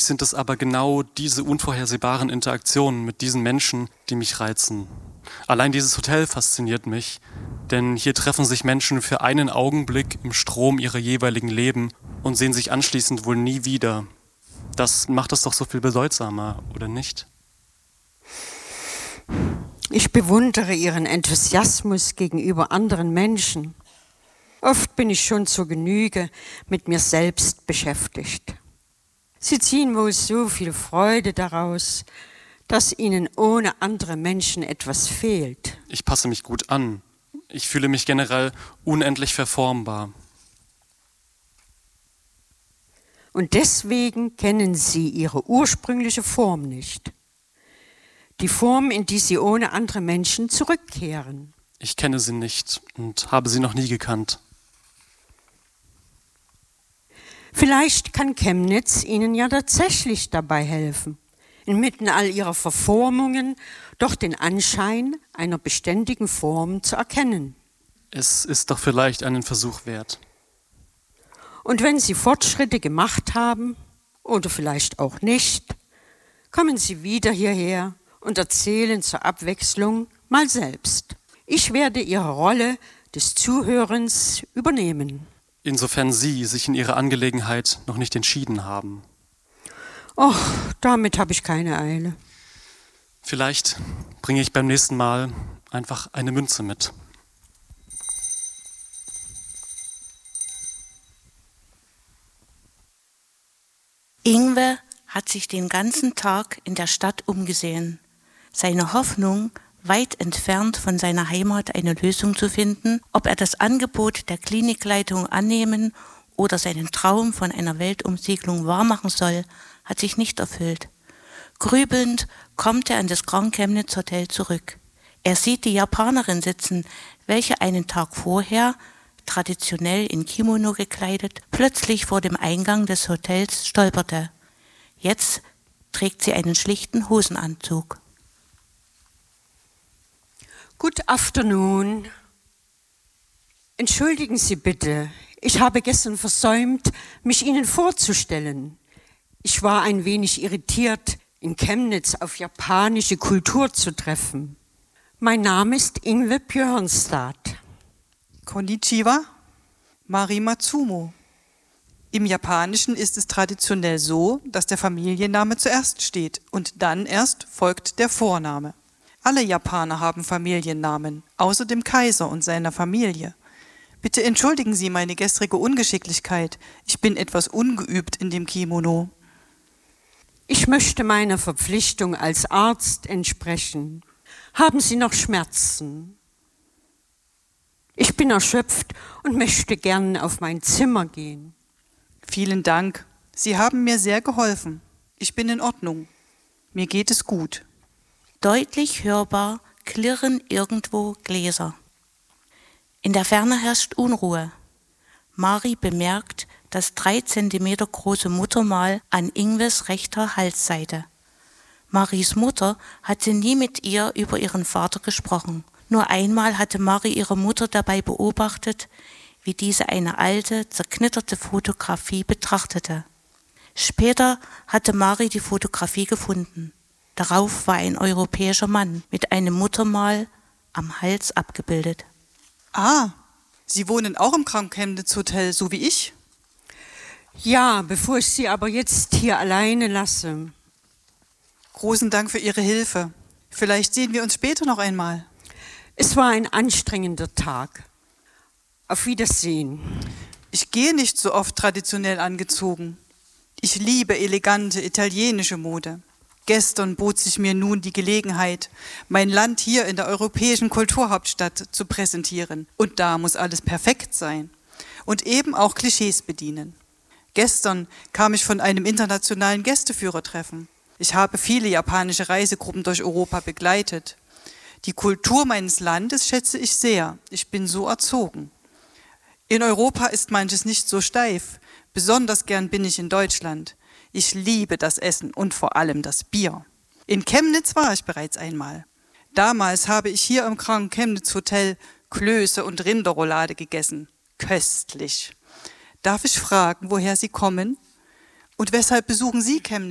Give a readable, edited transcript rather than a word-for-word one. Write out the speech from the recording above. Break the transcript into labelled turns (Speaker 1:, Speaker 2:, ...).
Speaker 1: mich sind es aber genau diese unvorhersehbaren Interaktionen mit diesen Menschen, die mich reizen. Allein dieses Hotel fasziniert mich, denn hier treffen sich Menschen für einen Augenblick im Strom ihrer jeweiligen Leben und sehen sich anschließend wohl nie wieder. Das macht es doch so viel bedeutsamer, oder nicht?
Speaker 2: Ich bewundere Ihren Enthusiasmus gegenüber anderen Menschen. Oft bin ich schon zur Genüge mit mir selbst beschäftigt. Sie ziehen wohl so viel Freude daraus, dass Ihnen ohne andere Menschen etwas fehlt.
Speaker 1: Ich passe mich gut an. Ich fühle mich generell unendlich verformbar.
Speaker 2: Und deswegen kennen Sie Ihre ursprüngliche Form nicht. Die Form, in die Sie ohne andere Menschen zurückkehren.
Speaker 1: Ich kenne sie nicht und habe sie noch nie gekannt.
Speaker 2: Vielleicht kann Chemnitz Ihnen ja tatsächlich dabei helfen, inmitten all Ihrer Verformungen doch den Anschein einer beständigen Form zu erkennen.
Speaker 1: Es ist doch vielleicht einen Versuch wert.
Speaker 2: Und wenn Sie Fortschritte gemacht haben, oder vielleicht auch nicht, kommen Sie wieder hierher und erzählen zur Abwechslung mal selbst. Ich werde Ihre Rolle des Zuhörens übernehmen.
Speaker 1: Insofern Sie sich in Ihrer Angelegenheit noch nicht entschieden haben.
Speaker 2: Och, damit habe ich keine Eile.
Speaker 1: Vielleicht bringe ich beim nächsten Mal einfach eine Münze mit.
Speaker 3: Ingwe hat sich den ganzen Tag in der Stadt umgesehen. Seine Hoffnung, weit entfernt von seiner Heimat eine Lösung zu finden, ob er das Angebot der Klinikleitung annehmen oder seinen Traum von einer Weltumsegelung wahrmachen soll, hat sich nicht erfüllt. Grübelnd kommt er an das Grand Chemnitz Hotel zurück. Er sieht die Japanerin sitzen, welche einen Tag vorher, traditionell in Kimono gekleidet, plötzlich vor dem Eingang des Hotels stolperte. Jetzt trägt sie einen schlichten Hosenanzug.
Speaker 2: Good afternoon. Entschuldigen Sie bitte, ich habe gestern versäumt, mich Ihnen vorzustellen. Ich war ein wenig irritiert, in Chemnitz auf japanische Kultur zu treffen. Mein Name ist Ingwe Björnstad.
Speaker 4: Konnichiwa, Mari Matsumo. Im Japanischen ist es traditionell so, dass der Familienname zuerst steht und dann erst folgt der Vorname. Alle Japaner haben Familiennamen, außer dem Kaiser und seiner Familie. Bitte entschuldigen Sie meine gestrige Ungeschicklichkeit. Ich bin etwas ungeübt in dem Kimono.
Speaker 2: Ich möchte meiner Verpflichtung als Arzt entsprechen. Haben Sie noch Schmerzen? Ich bin erschöpft und möchte gern auf mein Zimmer gehen.
Speaker 4: Vielen Dank. Sie haben mir sehr geholfen. Ich bin in Ordnung. Mir geht es gut.
Speaker 3: Deutlich hörbar klirren irgendwo Gläser. In der Ferne herrscht Unruhe. Mari bemerkt das 3 Zentimeter große Muttermal an Ingwes rechter Halsseite. Maris Mutter hatte nie mit ihr über ihren Vater gesprochen. Nur einmal hatte Mari ihre Mutter dabei beobachtet, wie diese eine alte, zerknitterte Fotografie betrachtete. Später hatte Mari die Fotografie gefunden. Darauf war ein europäischer Mann mit einem Muttermal am Hals abgebildet.
Speaker 4: Ah, Sie wohnen auch im Grand Chemnitz Hotel, so wie ich?
Speaker 2: Ja, bevor ich Sie aber jetzt hier alleine lasse.
Speaker 4: Großen Dank für Ihre Hilfe. Vielleicht sehen wir uns später noch einmal.
Speaker 2: Es war ein anstrengender Tag. Auf Wiedersehen.
Speaker 4: Ich gehe nicht so oft traditionell angezogen. Ich liebe elegante italienische Mode. Gestern bot sich mir nun die Gelegenheit, mein Land hier in der europäischen Kulturhauptstadt zu präsentieren. Und da muss alles perfekt sein. Und eben auch Klischees bedienen. Gestern kam ich von einem internationalen Gästeführertreffen. Ich habe viele japanische Reisegruppen durch Europa begleitet. Die Kultur meines Landes schätze ich sehr. Ich bin so erzogen. In Europa ist manches nicht so steif. Besonders gern bin ich in Deutschland. Ich liebe das Essen und vor allem das Bier. In Chemnitz war ich bereits einmal. Damals habe ich hier im Grand Chemnitz Hotel Klöße und Rinderroulade gegessen. Köstlich. Darf ich fragen, woher Sie kommen? Und weshalb besuchen Sie Chemnitz?